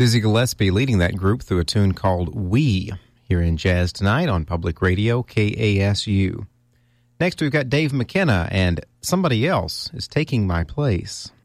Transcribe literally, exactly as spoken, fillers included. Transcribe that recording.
Dizzy Gillespie leading that group through a tune called We, here in Jazz Tonight on Public Radio K A S U. Next, we've got Dave McKenna, and Somebody Else is Taking My Place.